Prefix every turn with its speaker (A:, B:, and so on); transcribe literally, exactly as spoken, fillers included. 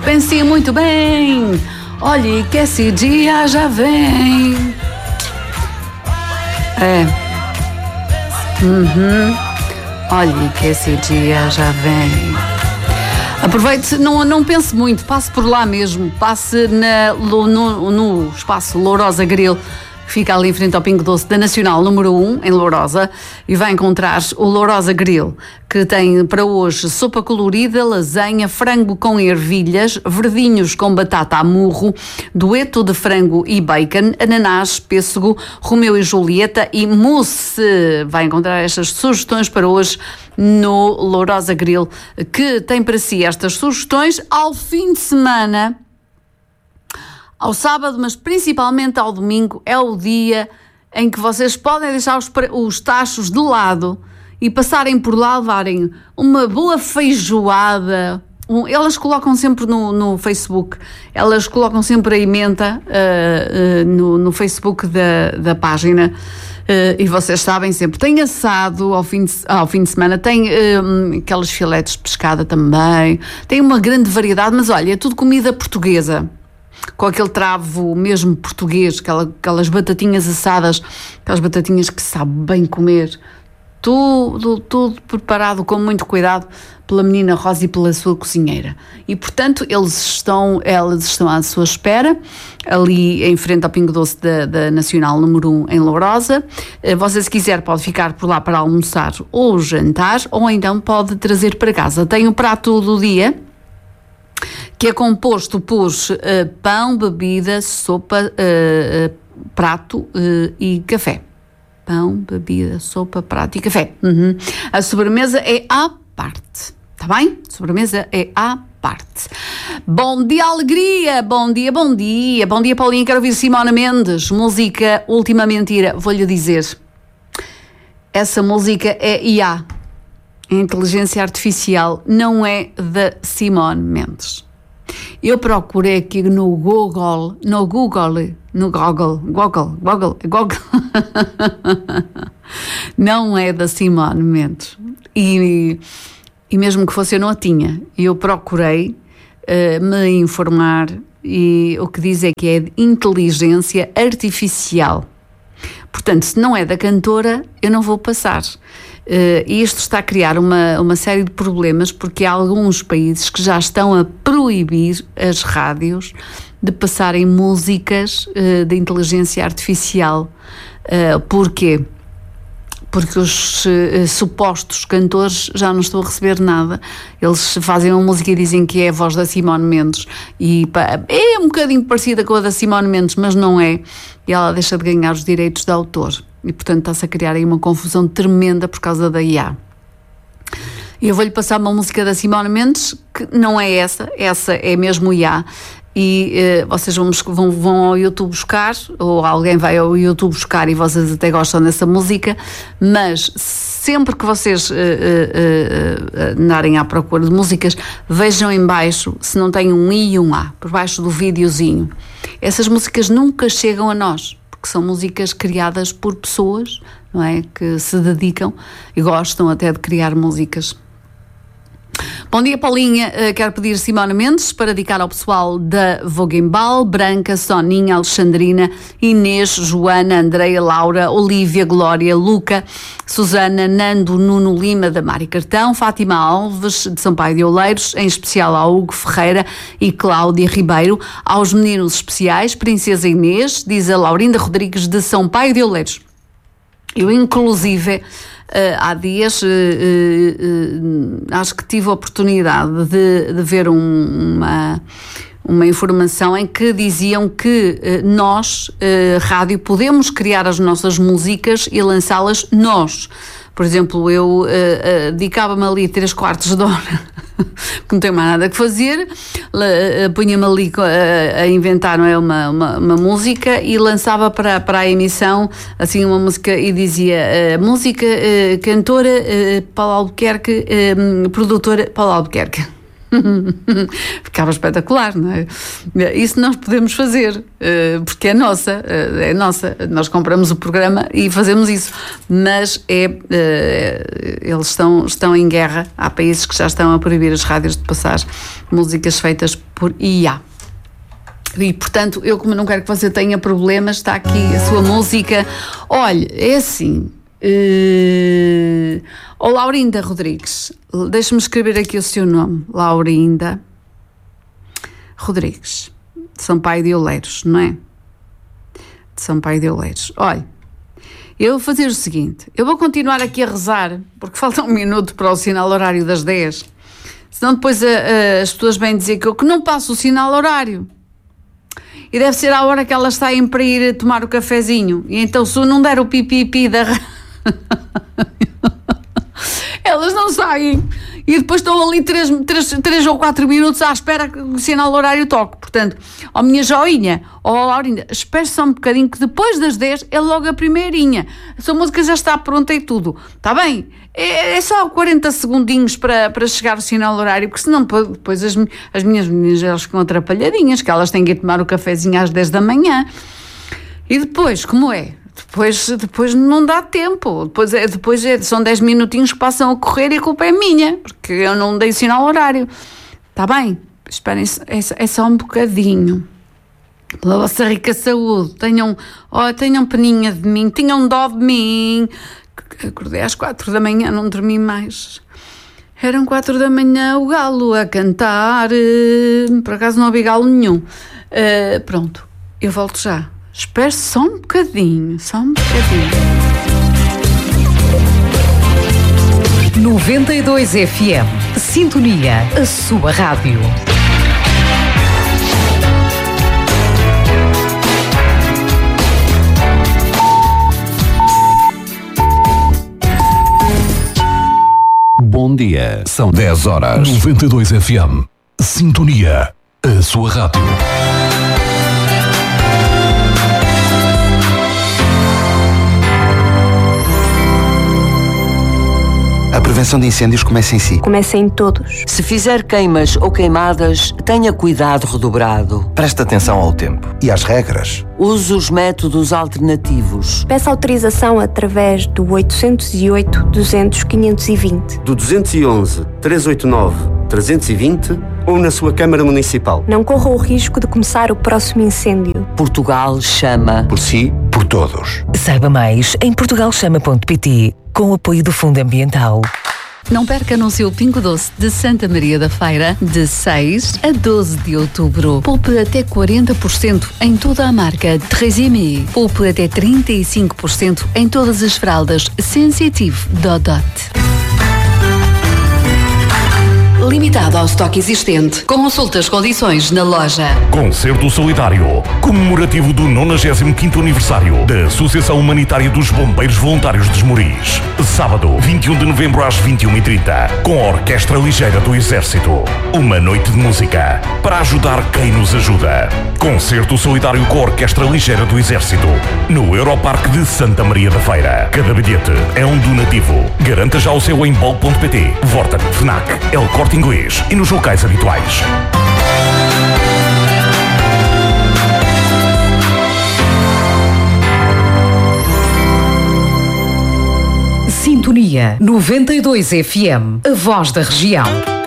A: pense muito bem. Olhe que esse dia já vem. É. Uhum. Olhe que esse dia já vem. Aproveite, não, não pense muito, passe por lá mesmo, passe na, no, no espaço Lourosa Grill, que fica ali em frente ao Pingo Doce da Nacional número um, em Lourosa, e vai encontrar o Lourosa Grill, que tem para hoje sopa colorida, lasanha, frango com ervilhas, verdinhos com batata a murro, dueto de frango e bacon, ananás, pêssego, Romeu e Julieta e mousse. Vai encontrar estas sugestões para hoje no Lourosa Grill, que tem para si estas sugestões ao fim de semana. Ao sábado, mas principalmente ao domingo, é o dia em que vocês podem deixar os, os tachos de lado e passarem por lá, levarem uma boa feijoada. Um, elas colocam sempre no, no Facebook, elas colocam sempre a emenda uh, uh, no, no Facebook da, da página. Uh, e vocês sabem sempre, tem assado ao fim de, ao fim de semana, tem um, aqueles filetes de pescada também, tem uma grande variedade, mas olha, é tudo comida portuguesa. Com aquele travo mesmo português, aquela, aquelas batatinhas assadas, aquelas batatinhas que sabe bem comer, tudo, tudo preparado com muito cuidado pela menina Rosa e pela sua cozinheira. E portanto eles estão, elas estão à sua espera, ali em frente ao Pingo Doce da, da Nacional número um em Lourosa. Você, se quiser, pode ficar por lá para almoçar ou jantar, ou então pode trazer para casa. Tem o prato do dia, que é composto por uh, pão, bebida, sopa, uh, uh, prato uh, e café. Pão, bebida, sopa, prato e café. Uhum. A sobremesa é à parte, está bem? A sobremesa é à parte. Bom dia, alegria! Bom dia, bom dia! Bom dia, Paulinho, quero ouvir Simona Mendes. Música Última Mentira. Vou-lhe dizer, essa música é I A. A inteligência artificial, não é da Simone Mendes. Eu procurei aqui no Google, no Google, no Google, Google, Google, Google. Não é da Simone Mendes. E, e mesmo que fosse, eu não a tinha. Eu procurei uh, me informar e o que diz é que é de inteligência artificial. Portanto, se não é da cantora, eu não vou passar. Uh, e isto está a criar uma, uma série de problemas, porque há alguns países que já estão a proibir as rádios de passarem músicas uh, de inteligência artificial. Uh, porquê? Porque os uh, supostos cantores já não estão a receber nada. Eles fazem uma música e dizem que é a voz da Simone Mendes e pá, é um bocadinho parecida com a da Simone Mendes, mas não é, e ela deixa de ganhar os direitos de autor e portanto está-se a criar aí uma confusão tremenda por causa da I A. E eu vou-lhe passar uma música da Simone Mendes que não é essa, essa é mesmo I A. E uh, vocês vão, vão, vão ao YouTube buscar, ou alguém vai ao YouTube buscar e vocês até gostam dessa música, mas sempre que vocês uh, uh, uh, andarem à procura de músicas, vejam em baixo se não tem um I e um A, por baixo do videozinho. Essas músicas nunca chegam a nós, porque são músicas criadas por pessoas, não é, que se dedicam e gostam até de criar músicas. Bom dia, Paulinha. Uh, quero pedir Simona Mendes para dedicar ao pessoal da Voguembal, Branca, Soninha, Alexandrina, Inês, Joana, Andreia, Laura, Olívia, Glória, Luca, Susana, Nando, Nuno Lima, da Mari Cartão, Fátima Alves, de Sampaio de Oleiros, em especial ao Hugo Ferreira e Cláudia Ribeiro, aos meninos especiais, Princesa Inês, diz a Laurinda Rodrigues, de Sampaio de Oleiros. Eu, inclusive, Uh, há dias uh, uh, uh, acho que tive a oportunidade de, de ver um, uma, uma informação em que diziam que uh, nós, uh, rádio, podemos criar as nossas músicas e lançá-las nós. Por exemplo, eu uh, uh, dedicava-me ali três quartos de hora, que não tenho mais nada que fazer, uh, punha-me ali uh, a inventar, não é, uma, uma, uma música e lançava para, para a emissão assim uma música e dizia uh, música, uh, cantora uh, Paulo Albuquerque, uh, produtora Paulo Albuquerque. Ficava espetacular, não é? Isso nós podemos fazer, porque é nossa, é nossa. Nós compramos o programa e fazemos isso, mas é, eles estão, estão em guerra. Há países que já estão a proibir as rádios de passar músicas feitas por I A. E, portanto, eu, como não quero que você tenha problemas, está aqui a sua música. Olha, é assim... Uh... Oh, Laurinda Rodrigues, deixa-me escrever aqui o seu nome. Laurinda Rodrigues, de São Pai de Oleiros, não é? De São Pai de Oleiros. Olha, eu vou fazer o seguinte, eu vou continuar aqui a rezar, porque falta um minuto para o sinal horário das dez, senão depois a, a, as pessoas vêm dizer que eu que não passo o sinal horário. E deve ser a hora que elas saem para ir tomar o cafezinho. E então, se eu não der o pipipi da... elas não saem. E depois estão ali três ou quatro minutos à espera que o sinal horário toque. Portanto, ó minha joinha, ó Laurinda, espere só um bocadinho que depois das dez é logo a primeirinha. A sua música já está pronta e tudo. Está bem? É, é só quarenta segundinhos para, para chegar o sinal horário, porque senão depois as, as minhas meninas elas ficam atrapalhadinhas, que elas têm que ir tomar o cafezinho às dez da manhã. E depois, como é? Depois, depois não dá tempo. Depois, é, depois é, são dez minutinhos que passam a correr e a culpa é minha, porque eu não dei sinal horário. Está bem? Esperem, é, é só um bocadinho. Pela vossa rica saúde. Tenham, oh, tenham peninha de mim, tenham dó de mim. Acordei às quatro da manhã, não dormi mais. Eram quatro da manhã, o galo a cantar. Por acaso não ouvi galo nenhum. Uh, pronto, eu volto já. Espere só um bocadinho, só um bocadinho.
B: noventa e dois F M. Sintonia, a sua rádio.
C: Bom dia, são dez horas.
D: noventa e dois F M. Sintonia, a sua rádio.
E: A prevenção de incêndios começa em si.
F: Começa em todos.
G: Se fizer queimas ou queimadas, tenha cuidado redobrado.
E: Preste atenção ao tempo e às regras.
G: Use os métodos alternativos.
F: Peça autorização através do oitocentos e oito, duzentos, quinhentos e vinte.
H: Do duzentos e onze, trezentos e oitenta e nove, trezentos e vinte ou na sua Câmara Municipal.
F: Não corra o risco de começar o próximo incêndio.
G: Portugal chama.
E: Por si, por todos.
B: Saiba mais em portugal chama ponto pt, com o apoio do Fundo Ambiental.
A: Não perca no seu Pingo Doce de Santa Maria da Feira, de seis a doze de outubro. Poupe até quarenta por cento em toda a marca Tresemme. Poupe até trinta e cinco por cento em todas as fraldas Sensitive Dodot. Limitado ao estoque existente. Consulte as condições na loja.
D: Concerto solidário comemorativo do nonagésimo quinto aniversário da Associação Humanitária dos Bombeiros Voluntários de Esmoriz. Sábado, vinte e um de novembro às vinte e uma e trinta, com a Orquestra Ligeira do Exército. Uma noite de música para ajudar quem nos ajuda. Concerto solidário com a Orquestra Ligeira do Exército no Europarque de Santa Maria da Feira. Cada bilhete é um donativo. Garanta já o seu em bol ponto pt, Vorten, Fnac, El Corte Inglês e nos locais habituais.
B: Sintonia noventa e dois F M, a voz da região.